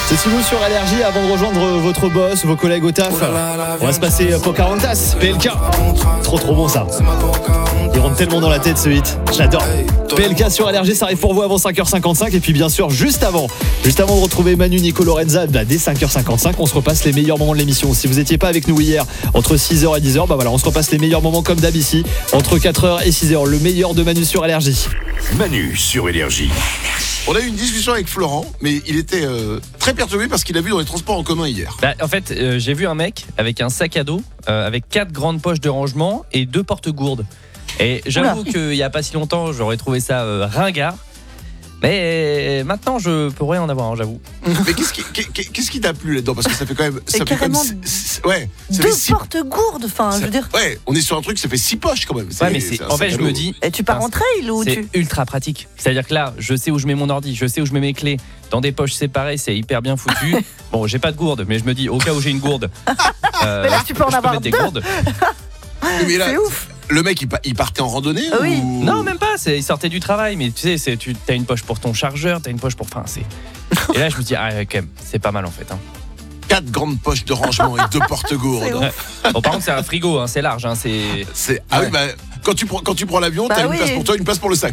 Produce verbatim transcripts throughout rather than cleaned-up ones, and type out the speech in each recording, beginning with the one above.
C'est Simou sur Énergie. Avant de rejoindre votre boss, vos collègues au taf, on va se passer Pocahontas, P L K. Trop trop bon ça. Il rentre tellement dans la tête ce hit. J'adore. P L K sur Énergie, ça arrive pour vous avant cinq heures cinquante-cinq. Et puis bien sûr, juste avant, juste avant de retrouver Manu, Nico, Lorenza, bah, dès cinq heures cinquante-cinq, on se repasse les meilleurs moments de l'émission. Si vous n'étiez pas avec nous hier, entre six heures et dix heures, bah voilà, on se repasse les meilleurs moments comme d'hab ici, entre quatre heures et six heures. Le meilleur de Manu sur Énergie. Manu sur Énergie. On a eu une discussion avec Florent, mais il était euh, très perturbé parce qu'il a vu dans les transports en commun hier. Bah, en fait, euh, j'ai vu un mec avec un sac à dos, euh, avec quatre grandes poches de rangement et deux porte-gourdes. Et j'avoue Oula. qu'il n'y a pas si longtemps, j'aurais trouvé ça euh, ringard. Mais maintenant, je pourrais en avoir un, j'avoue. Mais qu'est-ce qui, qu'est-ce qui t'a plu là-dedans? Parce que ça fait quand même. Ça fait carrément quand même six, ouais, ça deux six, porte-gourdes, enfin, je veux dire. Ouais, on est sur un truc, ça fait six poches quand même. C'est, ouais, mais c'est, en fait, je me dis. Et tu pars en trail ou c'est tu. ultra pratique. C'est-à-dire que là, je sais où je mets mon ordi, je sais où je mets mes clés. Dans des poches séparées, c'est hyper bien foutu. Bon, j'ai pas de gourde, mais je me dis, au cas où j'ai une gourde. Euh, mais là, tu peux en je avoir peux mettre deux. des gourdes. Mais là, c'est ouf. Le mec, il partait en randonnée oui. ou... Non, même pas. C'est, il sortait du travail, mais tu sais, c'est, tu as une poche pour ton chargeur, t'as une poche pour. Enfin, c'est. Et là, je me dis, ah, quand même, c'est pas mal en fait. Hein. Quatre grandes poches de rangement et deux porte-gourdes. Ouais. Bon, par contre, c'est un frigo, hein, c'est large. Hein, c'est... c'est. Ah ouais. oui, bah. Quand tu, prends, quand tu prends l'avion, bah t'as oui. une place pour toi, une place pour le sac.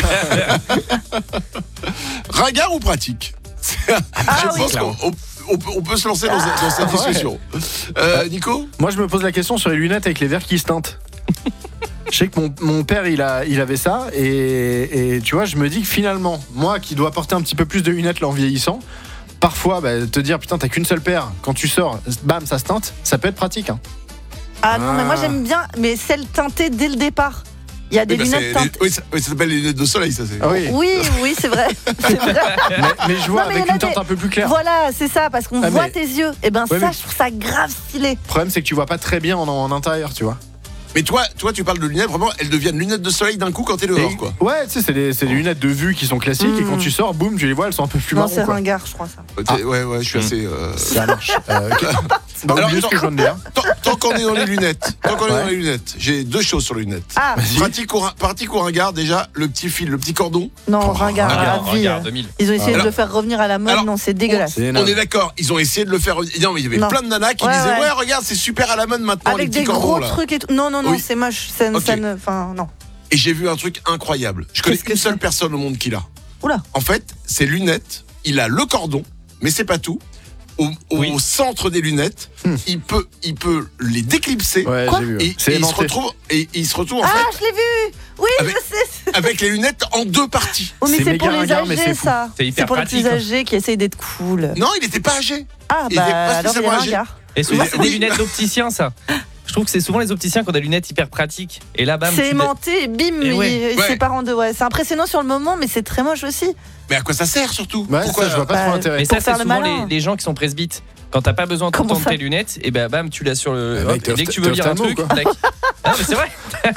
Ringard ou pratique? Ah, Je oui, pense qu'on on, on, peut, on peut se lancer dans, ah, dans cette discussion. Ouais. Euh, Nico? Moi, je me pose la question sur les lunettes avec les verres qui se teintent. Je sais que mon, mon père, il, a, il avait ça. Et, et tu vois, je me dis que finalement, moi qui dois porter un petit peu plus de lunettes là, en vieillissant, parfois, bah, te dire, putain, t'as qu'une seule paire. Quand tu sors, bam, ça se teinte. Ça peut être pratique. Hein. Ah non, ah. mais moi, j'aime bien, mais celle teintée dès le départ. Il y a des oui, lunettes bah teintées. Oui, ça, oui, ça s'appelle les lunettes de soleil, ça c'est. Ah oui. oui, oui, c'est vrai. C'est vrai. mais, mais je vois non, mais avec une teinte des... un peu plus claire. Voilà, c'est ça, parce qu'on ah, voit mais... tes yeux. Et ben ouais, ça, mais... je trouve ça grave stylé. Le problème, c'est que tu vois pas très bien en, en intérieur, tu vois. Mais toi, toi, tu parles de lunettes, vraiment, elles deviennent lunettes de soleil d'un coup quand t'es dehors, et, quoi. Ouais, tu sais, c'est des, c'est des lunettes de vue qui sont classiques mmh. et quand tu sors, boum, tu les vois, elles sont un peu plus non, marron. C'est quoi. ringard, je crois ça. Ah. Ouais, ouais, je suis mmh. assez. Euh... Ça marche. Euh, okay. Bah, alors, tant, que je bien. Tant, tant qu'on est dans les lunettes, tant qu'on ouais. est dans les lunettes, j'ai deux choses sur les lunettes. Ah. Pratique ou, pratique ou ringard, déjà, le petit fil, le petit cordon. Non, oh, ringard, ringard, ringard deux mille. Ils ont essayé alors, de le faire revenir à la mode, alors, non, c'est dégueulasse. On, on est d'accord, ils ont essayé de le faire revenir. Non, mais il y avait non. plein de nanas qui ouais, disaient ouais. ouais, regarde, c'est super à la mode maintenant, avec les petits cordons. Avec des gros trucs et tout. Non, non, non, oui. c'est moche. Ça, okay. ça ne, enfin, non. Et j'ai vu un truc incroyable. Je connais une seule personne au monde qui l'a. Oula. En fait, ces lunettes, il a le cordon, mais c'est pas tout. Au, au oui. centre des lunettes, hmm. il peut, il peut les déclipser. Ouais, Quoi j'ai vu, ouais. Et, et il se retrouve, et il se retrouve en ah, fait. Ah, je l'ai vu. Oui, avec, je sais. Avec les lunettes en deux parties. Oh, mais c'est, c'est pour les ringard, âgés, mais c'est ça. C'est, c'est pour pratique, les plus âgés hein. qui essayent d'être cool. Non, il n'était pas âgé. Ah il bah alors il est ringard. Et souvent, c'est des lunettes d'opticien, ça. Je trouve que c'est souvent les opticiens qui ont des lunettes hyper pratiques. Et là, bam. C'est aimanté, et bim, et ouais. il ouais. sépare en deux. Ouais. C'est impressionnant sur le moment, mais c'est très moche aussi. Mais à quoi ça sert surtout? ouais, Pourquoi ça, je vois pas bah, trop l'intérêt. Mais ça, c'est souvent les, les gens qui sont presbytes. Quand t'as pas besoin tout le temps de tes lunettes, et ben bam, tu l'as sur le. Hop, et dès que tu veux lire un truc, tac. Ah, mais c'est vrai.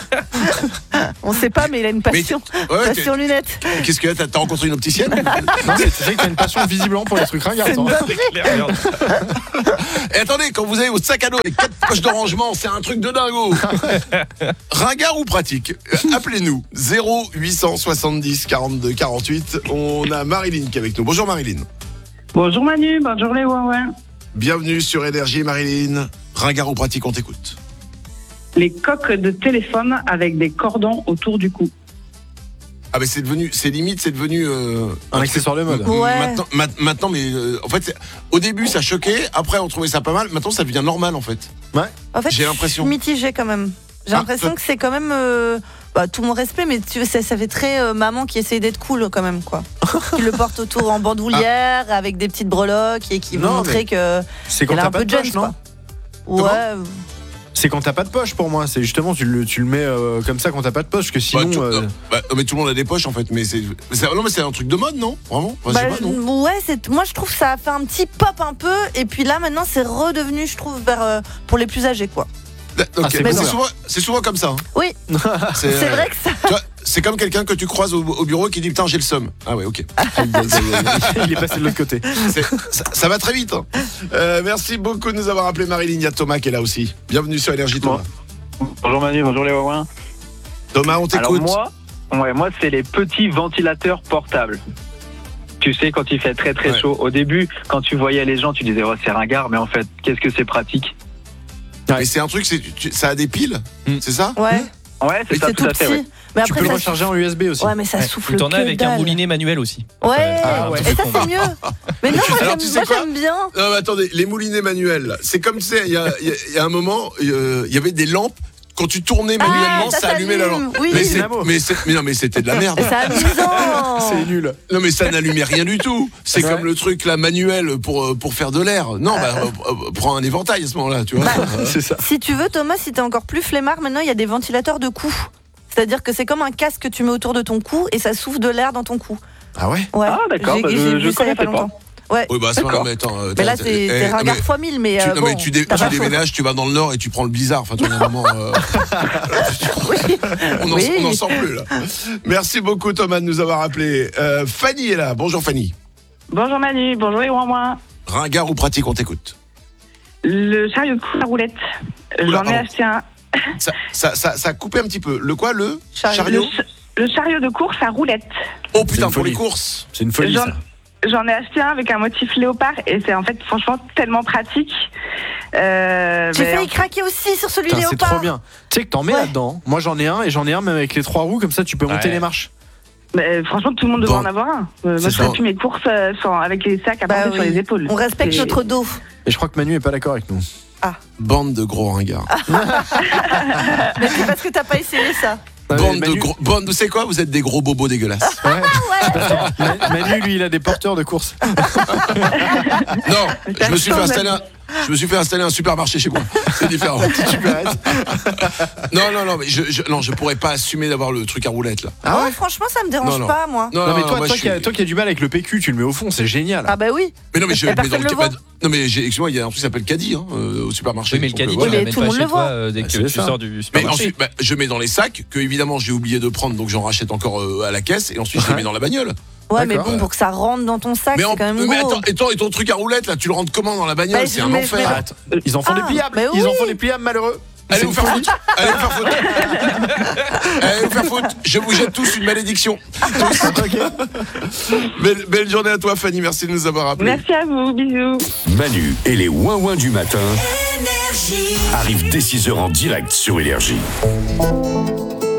On sait pas, mais il a une passion. Mais, ouais, passion lunettes. Qu'est-ce que t'as, t'as rencontré une opticienne? Non, c'est, c'est vrai que t'as une passion visiblement pour les trucs ringards. Et attendez, quand vous avez votre sac à dos avec quatre poches de rangement, c'est un truc de dingo. Ringard ou pratique? Appelez-nous zéro huit cent soixante-dix quarante-deux quarante-huit. On a Marilyn qui est avec nous. Bonjour Marilyn. Bonjour Manu, bonjour les Wawa. Bienvenue sur Énergie Marilyn. Ringard ou pratique, on t'écoute. Les coques de téléphone avec des cordons autour du cou. Ah mais c'est devenu, c'est limite, c'est devenu euh, un accessoire de mode. Ouais. Maintenant, ma, maintenant, mais euh, en fait, au début ça choquait, après on trouvait ça pas mal. Maintenant ça devient normal en fait. Ouais. En fait, j'ai l'impression. Mitigé quand même. J'ai ah, l'impression toi... que c'est quand même. Euh... Bah, tout mon respect, mais tu, ça, ça fait très euh, maman qui essaye d'être cool quand même, quoi. Qui le porte autour en bandoulière, ah. avec des petites breloques et qui veut montrer que c'est quand elle a t'as un pas peu de de poche, jeune, non? Quoi. Ouais. C'est quand t'as pas de poche pour moi. C'est justement tu le, tu le mets euh, comme ça quand t'as pas de poche, parce que sinon. Bah, tu, euh... bah, mais tout le monde a des poches en fait, mais c'est, c'est non mais c'est un truc de mode, non? Vraiment? Enfin, bah, je sais pas, non ouais, c'est, moi je trouve que ça a fait un petit pop un peu, et puis là maintenant c'est redevenu, je trouve, vers euh, pour les plus âgés, quoi. Okay. Ah, c'est, c'est, souvent, c'est souvent comme ça. Hein. Oui. C'est, c'est vrai que ça. Tu vois, c'est comme quelqu'un que tu croises au, au bureau qui dit putain j'ai le seum. Ah ouais, ok. Il est passé de l'autre côté. C'est, ça, ça va très vite. Hein. Euh, merci beaucoup de nous avoir appelé Marilyn. Il y a Thomas qui est là aussi. Bienvenue sur Énergie Thomas. Bonjour Manu, bonjour les Wawins. Thomas, on t'écoute. Alors moi, ouais, moi c'est les petits ventilateurs portables. Tu sais, quand il fait très très Ouais. chaud, au début, quand tu voyais les gens, tu disais, oh, c'est ringard, mais en fait, qu'est-ce que c'est pratique? Mais c'est un truc, c'est, tu- ça a des piles, Mm. c'est ça? Ouais, Ouais, c'est ça, c'est tout tout à fait. petit. Ouais. Mais Tu après, peux le ça recharger en U S B aussi. Ouais, mais ça Ouais. souffle Ou t'en que as avec dalle. un moulinet manuel aussi. Ouais, Ah, et ouais. ça c'est mieux. Mais non, moi Alors, j'aime, tu sais moi, quoi j'aime bien. Non, mais attendez, les moulinets manuels, là, c'est comme, tu sais, il y a, il y a- il y a un moment, euh, il y avait des lampes. Quand tu tournais manuellement, Ah, ça ça, allumait la s'allume, lampe. oui. mais, C'est c'est- dynamo. mais, c'est- mais non, mais c'était de la merde. Et c'est amusant. C'est nul. Non, mais ça n'allumait rien du tout. C'est Ouais. comme le truc là manuel pour euh, pour faire de l'air. Non, bah euh, euh, prends un éventail à ce moment-là, tu vois. Bah, C'est ça. Si tu veux, Thomas, si t'es encore plus flemmard, maintenant il y a des ventilateurs de cou. C'est-à-dire que c'est comme un casque que tu mets autour de ton cou et ça souffle de l'air dans ton cou. Ah ouais. Ouais. Ah, d'accord, J'ai, bah, j'ai je- vu je ça il y a pas connaissais pas. longtemps. Ouais. Oui, bah à ce moment-là, D'accord. mais attends. euh, Mais là, t'as- c'est, eh, t'es non, ringard mais fois mille, mais. tu, euh, non, mais bon, tu, dé- t'as tu pas le choix. déménages, tu vas dans le nord et tu prends le blizzard. Enfin, tu vois, à un moment, euh, Oui. on n'en Oui. on n'en sent plus là. Merci beaucoup Thomas de nous avoir appelé. Euh, Fanny est là. Bonjour Fanny. Bonjour Manu, bonjour les ouin-ouin. Ringard ou pratique, on t'écoute. Le chariot de course à roulette, Oula, j'en ai pardon. acheté un. Ça, ça, ça, ça a coupé un petit peu. Le quoi, le Chariot. chariot Le, ch- le chariot de course à roulette. Oh putain, une pour les folie. courses. C'est une folie J'en, ça. j'en ai acheté un avec un motif léopard et c'est en fait franchement tellement pratique. Euh, J'ai mais failli craquer aussi sur celui Putain, c'est léopard. trop bien. Tu sais que t'en mets Ouais. là-dedans. Moi j'en ai un et j'en ai un même avec les trois roues, comme ça tu peux monter Ouais. les marches. mais franchement, tout le monde devrait Bon. en avoir un. Euh, C'est moi, je ça. fais plus mes courses euh, sans- avec les sacs à Bah porter oui. sur les épaules. On respecte Et- notre dos. Et je crois que Manu est pas d'accord avec nous. Bande de gros ringards. Mais c'est parce que t'as pas essayé ça. Ah, mais Bande de Manu, gros. Bande, vous savez quoi? Vous êtes des gros bobos dégueulasses. Ouais. Ma- Manu lui il a des porteurs de course. Non, je me suis fait installer un, je me suis fait installer un supermarché chez moi. C'est différent. Non, non, non, mais je, je, non, je pourrais pas assumer d'avoir le truc à roulette là. Ah ouais, franchement, ça me dérange Non, non. pas, moi. Non, mais toi, moi, toi, je qui a, suis- toi qui as du mal avec le P Q, tu le mets au fond, c'est génial. Ah bah oui. Mais non, mais je Et mais dans personne le le voit. Non, mais j'ai, excuse-moi, il y a un truc qui s'appelle caddie hein, euh, au supermarché. Oui, mais le Donc, caddie, euh, tu voilà. Oui, mais l'amènes tout pas le monde chez le toi voit. euh, dès Ah, que c'est tu ça. sors du Mais supermarché. ensuite, bah, je mets dans les sacs que évidemment j'ai oublié de prendre, donc j'en rachète encore euh, à la caisse et ensuite je les mets dans la bagnole. Ouais, mais D'accord. bon, pour que ça rentre dans ton sac, Mais, c'est en, quand même mais gros. attends, et ton, et ton truc à roulette là, tu le rentres comment dans la bagnole? Bah, C'est je un mets- enfer. Ah, attends, ils en font Ah, des pliables. mais Ils en oui. font des pliables malheureux. Allez C'est vous faire une folie. foutre. Allez vous faire foutre. Allez vous faire foutre. Je vous jette tous une malédiction. Tous. Belle, belle journée à toi Fanny, merci de nous avoir appelés. Merci à vous, bisous. Manu et les ouin-ouin du matin arrivent dès six heures en direct sur Énergie.